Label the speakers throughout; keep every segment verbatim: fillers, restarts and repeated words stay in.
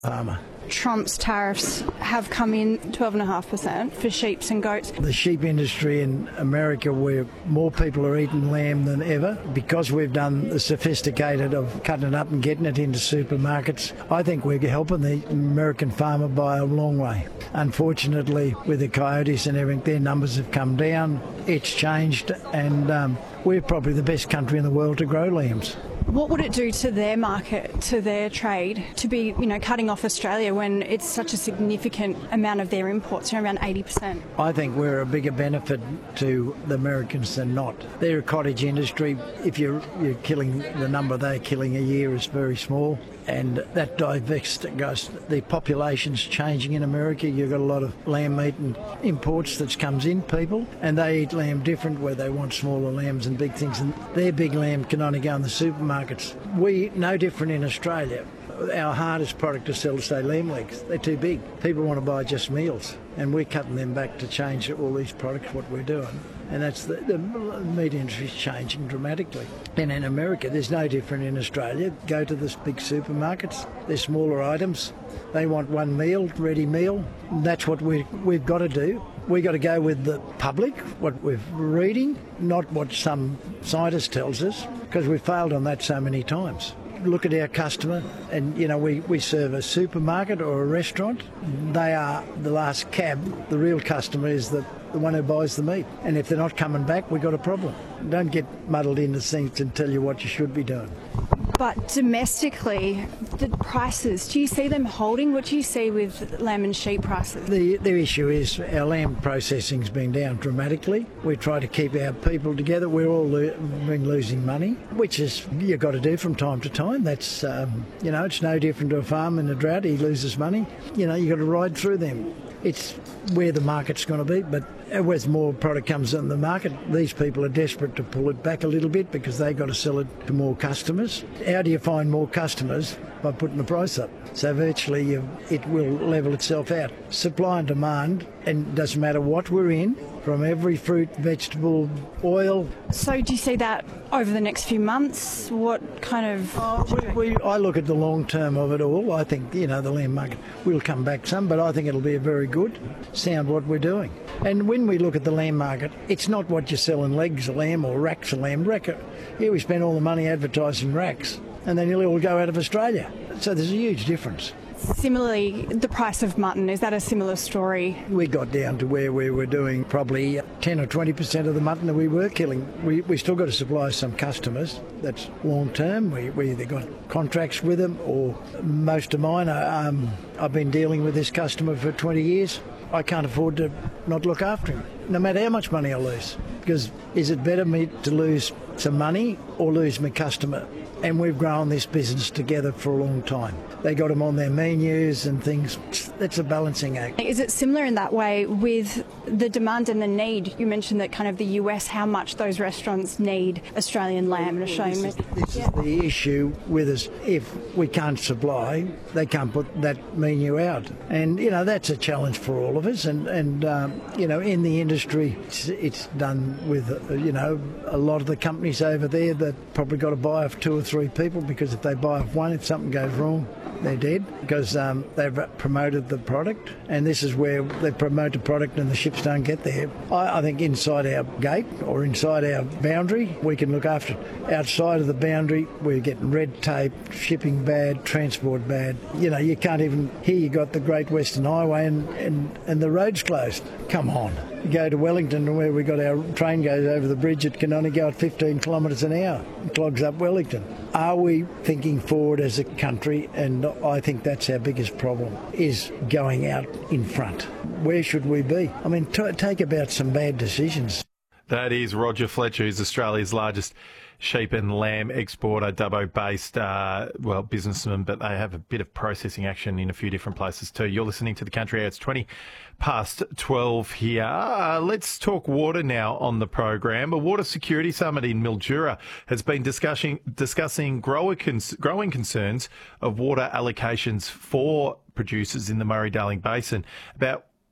Speaker 1: farmer.
Speaker 2: Trump's tariffs have come in twelve point five percent for sheep and goats.
Speaker 1: The sheep industry in America, where more people are eating lamb than ever, because we've done the sophisticated of cutting it up and getting it into supermarkets, I think we're helping the American farmer by a long way. Unfortunately, with the coyotes and everything, their numbers have come down. It's changed, and um, we're probably the best country in the world to grow lambs.
Speaker 2: What would it do to their market, to their trade, to be, you know, cutting off Australia when it's such a significant amount of their imports, around eighty percent?
Speaker 1: I think we're a bigger benefit to the Americans than not. They're a cottage industry. If you're, you're killing, the number they're killing a year is very small. And that diversifies. The population's changing in America. You've got a lot of lamb meat and imports that comes in, people, and they eat lamb different, where they want smaller lambs and big things, and their big lamb can only go in the supermarkets. We, no different in Australia. Our hardest product to sell is, say, lamb legs. They're too big. People want to buy just meals, and we're cutting them back to change all these products, what we're doing. And that's the, the meat industry is changing dramatically. And in America, there's no different in Australia. Go to the big supermarkets, they're smaller items. They want one meal, ready meal. That's what we, we've got to do. We've got to go with the public, what we're reading, not what some scientist tells us, because we've failed on that so many times. Look at our customer, and you know, we, we serve a supermarket or a restaurant. They are the last cab. The real customer is the, the one who buys the meat. And if they're not coming back, we've got a problem. Don't get muddled into things and tell you what you should be doing.
Speaker 2: But domestically, the prices, do you see them holding? What do you see with lamb and sheep prices?
Speaker 1: The, the issue is our lamb processing's been down dramatically. We try to keep our people together. We're all lo- been losing money, which is you've got to do from time to time. That's, um, you know, it's no different to a farm in a drought. He loses money. You know, you've got to ride through them. It's where the market's going to be, but as more product comes on the market, these people are desperate to pull it back a little bit because they've got to sell it to more customers. How do you find more customers? By putting the price up. So virtually you, it will level itself out. Supply and demand, and it doesn't matter what we're in, from every fruit, vegetable, oil.
Speaker 2: So do you see that over the next few months? What kind of...
Speaker 1: Oh, we, we, I look at the long term of it all. I think, you know, the lamb market will come back some, but I think it'll be a very good sound what we're doing. And when we look at the lamb market, it's not what you're selling legs of lamb or racks of lamb. Rack, here we spend all the money advertising racks, and then it'll all go out of Australia. So there's a huge difference.
Speaker 2: Similarly, the price of mutton, is that a similar story?
Speaker 1: We got down to where we were doing probably ten or twenty percent of the mutton that we were killing. We we still got to supply some customers. That's long term. We, we either got contracts with them, or most of mine, are, um, I've been dealing with this customer for twenty years. I can't afford to not look after him, no matter how much money I lose. Because is it better me to lose some money or lose my customer? And we've grown this business together for a long time. They got them on their menus and things. That's a balancing act.
Speaker 2: Is it similar in that way with the demand and the need? You mentioned that kind of the U S, how much those restaurants need Australian lamb and Australian meat.
Speaker 1: This, is, this
Speaker 2: yeah.
Speaker 1: is the issue with us. If we can't supply, they can't put that menu out. And, you know, that's a challenge for all of us. And, and um, you know, in the industry, it's, it's done with, uh, you know, a lot of the companies over there that probably got to buy off two or three people, because if they buy off one, if something goes wrong, they're dead, because um, they've promoted the product, and this is where they promote the product and the ships don't get there. I, I think inside our gate or inside our boundary, we can look after it. Outside of the boundary, we're getting red tape, shipping bad, transport bad. You know, you can't even, here you got the Great Western Highway and, and, and the road's closed. Come on. You go to Wellington, where we got our train goes over the bridge, it can only go at fifteen kilometres an hour. It clogs up Wellington. Are we thinking forward as a country? And I think that's our biggest problem, is going out in front. Where should we be? I mean, t- take about some bad decisions.
Speaker 3: That is Roger Fletcher, who's Australia's largest sheep and lamb exporter, Dubbo-based, uh, well, businessman, but they have a bit of processing action in a few different places too. You're listening to The Country Hour. It's twenty past twelve here. Uh, let's talk water now on the program. A water security summit in Mildura has been discussing discussing grower cons- growing concerns of water allocations for producers in the Murray-Darling Basin about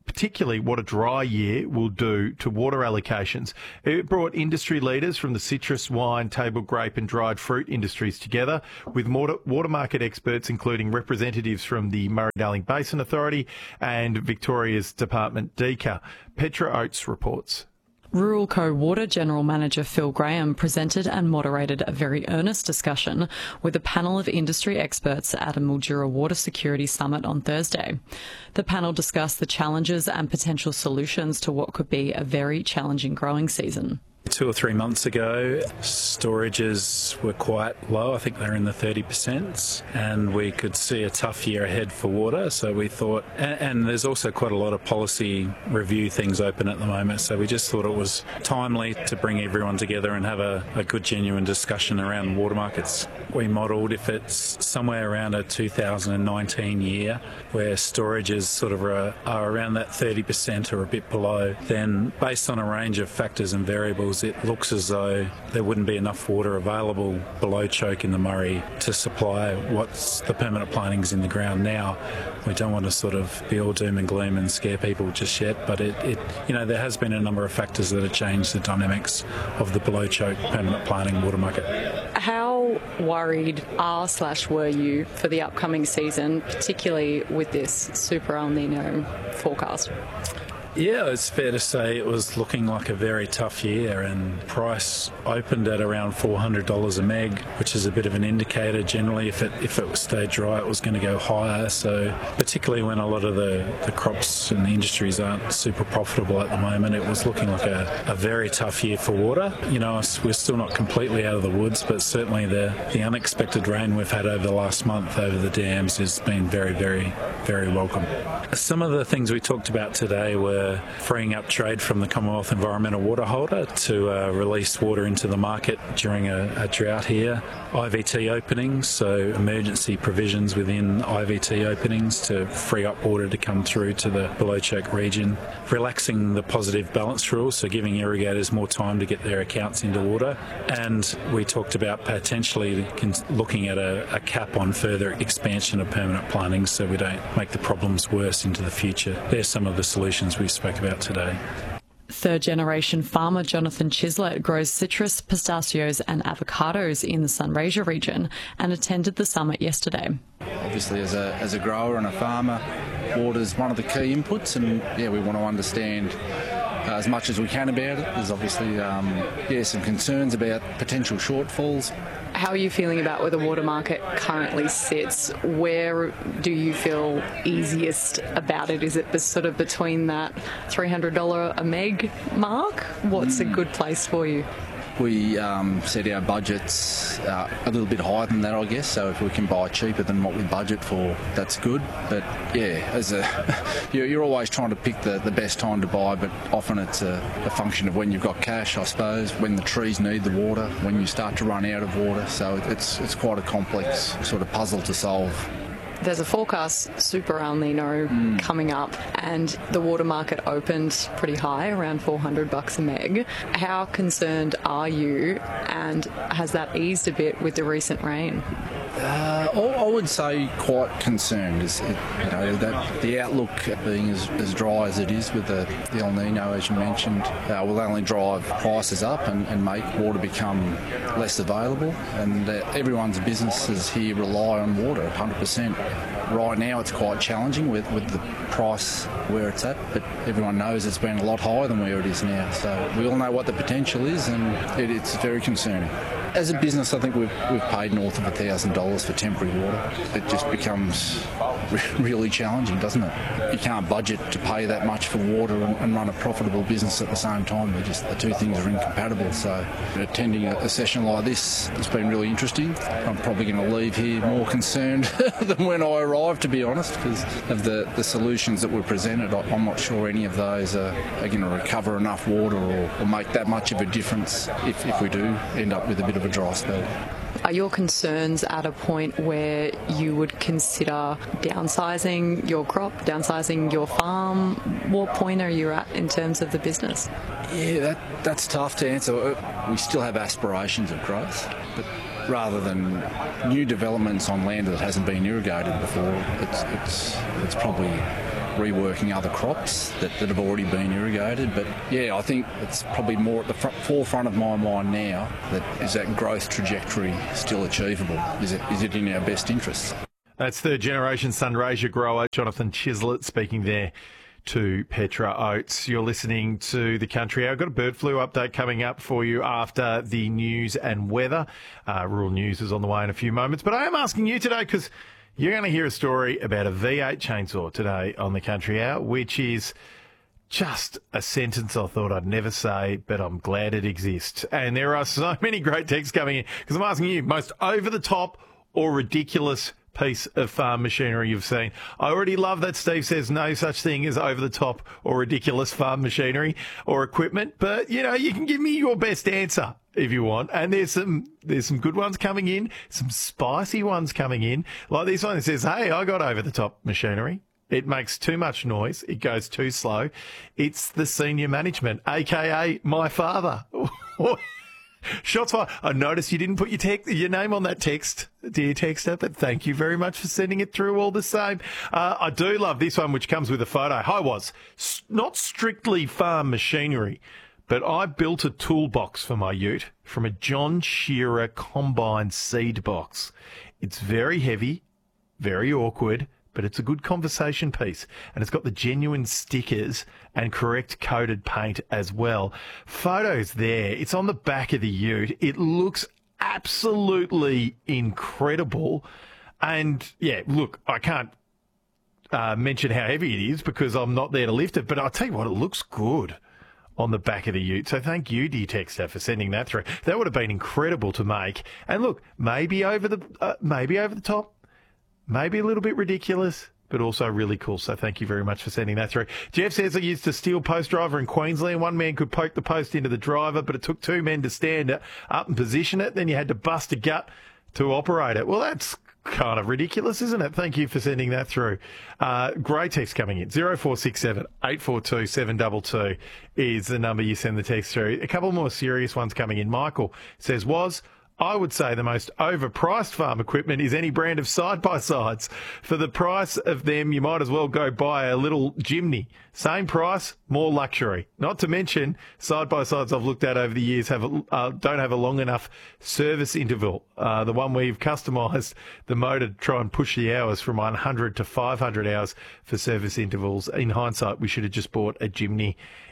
Speaker 3: particularly what a dry year will do to water allocations. It brought industry leaders from the citrus, wine, table grape and dried fruit industries together with water, water market experts, including representatives from the Murray-Darling Basin Authority and Victoria's Department D C A. Petra Oates reports.
Speaker 4: Rural Co-Water General Manager Phil Graham presented and moderated a very earnest discussion with a panel of industry experts at a Mildura Water Security Summit on Thursday. The panel discussed the challenges and potential solutions to what could be a very challenging growing season.
Speaker 5: Two or three months ago, storages were quite low. I think they're in the thirty percent, and we could see a tough year ahead for water. So we thought, and, and there's also quite a lot of policy review things open at the moment. So we just thought it was timely to bring everyone together and have a, a good, genuine discussion around water markets. We modelled if it's somewhere around a two thousand nineteen year where storages sort of are, are around that thirty percent or a bit below, then based on a range of factors and variables, it looks as though there wouldn't be enough water available below choke in the Murray to supply what's the permanent plantings in the ground now. We don't want to sort of be all doom and gloom and scare people just yet, but it, it you know, there has been a number of factors that have changed the dynamics of the below choke permanent planting water market.
Speaker 4: How worried are slash were you for the upcoming season, particularly with this Super El Nino forecast?
Speaker 5: Yeah, it's fair to say it was looking like a very tough year, and price opened at around four hundred dollars a meg, which is a bit of an indicator. Generally, if it if it stayed dry, it was going to go higher. So particularly when a lot of the, the crops and the industries aren't super profitable at the moment, it was looking like a, a very tough year for water. You know, we're still not completely out of the woods, but certainly the, the unexpected rain we've had over the last month over the dams has been very, very, very welcome. Some of the things we talked about today were freeing up trade from the Commonwealth Environmental Water Holder to uh, release water into the market during a, a drought here. I V T openings, so emergency provisions within I V T openings to free up water to come through to the below choke region. Relaxing the positive balance rule, so giving irrigators more time to get their accounts into water. And we talked about potentially looking at a, a cap on further expansion of permanent plantings so we don't make the problems worse into the future. There's some of the solutions we spoke about today.
Speaker 4: Third-generation farmer Jonathan Chislett grows citrus, pistachios and avocados in the Sunraysia region and attended the summit yesterday.
Speaker 6: Obviously, as a, as a grower and a farmer, water is one of the key inputs, and yeah, we want to understand uh, as much as we can about it. There's obviously um, yeah, some concerns about potential shortfalls.
Speaker 4: How are you feeling about where the water market currently sits? Where do you feel easiest about it? Is it sort of between that three hundred dollars a meg mark? What's mm. a good place for you?
Speaker 6: We um, set our budgets uh, a little bit higher than that, I guess. So if we can buy cheaper than what we budget for, that's good. But yeah, as a you're always trying to pick the, the best time to buy, but often it's a, a function of when you've got cash, I suppose, when the trees need the water, when you start to run out of water. So it's it's quite a complex sort of puzzle to solve.
Speaker 4: There's a forecast Super El Nino mm. coming up, and the water market opened pretty high, around four hundred bucks a meg. How concerned are you, and has that eased a bit with the recent rain?
Speaker 6: Uh, I would say quite concerned. Is it, you know, that the outlook being as, as dry as it is with the, the El Nino, as you mentioned, uh, will only drive prices up and, and make water become less available. And uh, everyone's businesses here rely on water one hundred percent. Right now it's quite challenging with, with the price where it's at, but everyone knows it's been a lot higher than where it is now. So we all know what the potential is, and it, it's very concerning. As a business, I think we've, we've paid north of one thousand dollars for temporary water. It just becomes really challenging, doesn't it? You can't budget to pay that much for water and, and run a profitable business at the same time. They're just, the two things are incompatible. So attending a, a session like this has been really interesting. I'm probably going to leave here more concerned than when I arrived, to be honest, because of the, the solutions that were presented. I'm not sure any of those are, are going to recover enough water or, or make that much of a difference if, if we do end up with a bit of a dry spell.
Speaker 4: Are your concerns at a point where you would consider downsizing your crop, downsizing your farm? What point are you at in terms of the business?
Speaker 6: Yeah, that, that's tough to answer. We still have aspirations of growth, but rather than new developments on land that hasn't been irrigated before, it's it's it's probably reworking other crops that, that have already been irrigated. But yeah, I think it's probably more at the front, forefront of my mind now. That is that growth trajectory still achievable? Is it is it in our best interests?
Speaker 3: That's third generation Sunraysia grower Jonathan Chislett speaking there to Petra Oates. You're listening to The Country Hour. I've got a bird flu update coming up for you after the news and weather. Uh, rural news is on the way in a few moments. But I am asking you today because you're going to hear a story about a V eight chainsaw today on The Country Hour, which is just a sentence I thought I'd never say, but I'm glad it exists. And there are so many great texts coming in because I'm asking you, most over-the-top or ridiculous piece of farm machinery you've seen. I already love that Steve says no such thing as over-the-top or ridiculous farm machinery or equipment, but, you know, you can give me your best answer if you want. And there's some there's some good ones coming in, some spicy ones coming in. Like this one that says, hey, I got over-the-top machinery. It makes too much noise. It goes too slow. It's the senior management, a k a my father. Shots fired. I noticed you didn't put your text, your name on that text, dear texter, but thank you very much for sending it through all the same. Uh, I do love this one, which comes with a photo. Hi, was not strictly farm machinery, but I built a toolbox for my ute from a John Shearer combine seed box. It's very heavy, very awkward, but it's a good conversation piece. And it's got the genuine stickers and correct coated paint as well. Photos there. It's on the back of the ute. It looks absolutely incredible. And, yeah, look, I can't uh, mention how heavy it is because I'm not there to lift it. But I'll tell you what, it looks good on the back of the ute. So thank you, dear texter, for sending that through. That would have been incredible to make. And, look, maybe over the uh, maybe over the top. Maybe a little bit ridiculous, but also really cool. So thank you very much for sending that through. Jeff says I used a steel post driver in Queensland. One man could poke the post into the driver, but it took two men to stand it up and position it. Then you had to bust a gut to operate it. Well, that's kind of ridiculous, isn't it? Thank you for sending that through. Uh, great text coming in. zero four six seven, eight four two, seven two two is the number you send the text through. A couple more serious ones coming in. Michael says, was... I would say the most overpriced farm equipment is any brand of side-by-sides. For the price of them, you might as well go buy a little Jimny. Same price, more luxury. Not to mention, side-by-sides I've looked at over the years have a, uh, don't have a long enough service interval. Uh, the one we've customised the motor to try and push the hours from one hundred to five hundred hours for service intervals. In hindsight, we should have just bought a Jimny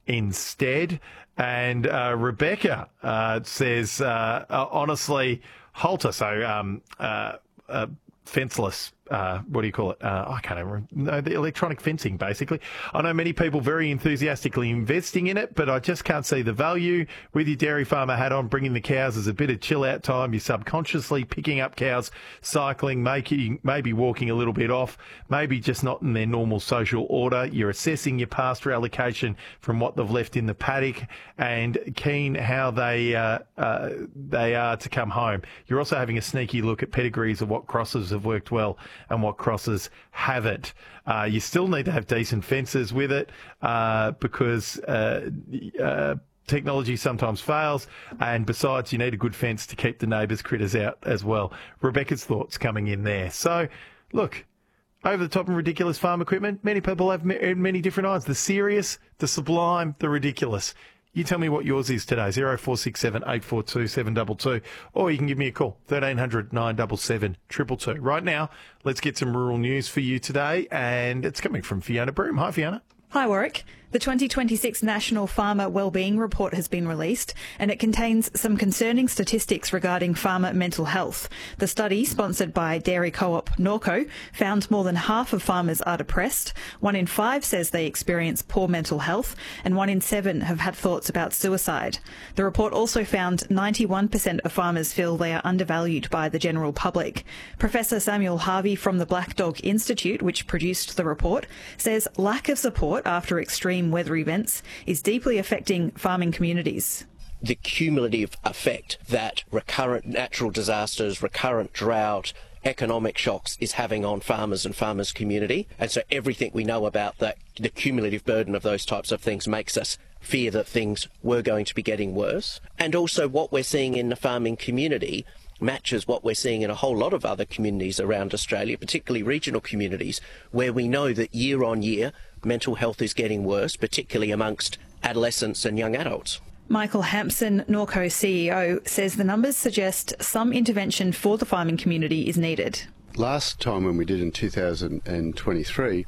Speaker 3: instead. And uh, Rebecca uh, says, uh, uh, honestly, halter, so um, uh, uh, fenceless, uh, what do you call it? Uh, I can't remember. No, the electronic fencing, basically. I know many people very enthusiastically investing in it, but I just can't see the value. With your dairy farmer hat on, bringing the cows as a bit of chill-out time, you're subconsciously picking up cows, cycling, making, maybe walking a little bit off, maybe just not in their normal social order. You're assessing your pasture allocation from what they've left in the paddock and keen how they uh, uh, they are to come home. You're also having a sneaky look at pedigrees of what crosses have worked well and what crosses haven't. Uh, you still need to have decent fences with it uh, because uh, uh, technology sometimes fails, and besides, you need a good fence to keep the neighbours' critters out as well. Rebecca's thoughts coming in there. So, look, over the top and ridiculous farm equipment, many people have many different eyes. The serious, the sublime, the ridiculous. You tell me what yours is today, zero four six seven, eight four two, seven two two, or you can give me a call, thirteen hundred, nine seven seven, two two two. Right now, let's get some rural news for you today, and it's coming from Fiona Broom. Hi, Fiona.
Speaker 7: Hi, Warwick. The twenty twenty-six National Farmer Wellbeing Report has been released, and it contains some concerning statistics regarding farmer mental health. The study, sponsored by dairy co-op Norco, found more than half of farmers are depressed, one in five says they experience poor mental health, and one in seven have had thoughts about suicide. The report also found ninety-one percent of farmers feel they are undervalued by the general public. Professor Samuel Harvey from the Black Dog Institute, which produced the report, says lack of support after extreme weather events is deeply affecting farming communities.
Speaker 8: The cumulative effect that recurrent natural disasters, recurrent drought, economic shocks is having on farmers and farmers' community. And so everything we know about that, the cumulative burden of those types of things makes us fear that things were going to be getting worse. And also what we're seeing in the farming community matches what we're seeing in a whole lot of other communities around Australia, particularly regional communities, where we know that year on year mental health is getting worse, particularly amongst adolescents and young adults.
Speaker 7: Michael Hampson, Norco C E O, says the numbers suggest some intervention for the farming community is needed.
Speaker 9: Last time when we did in two thousand twenty-three,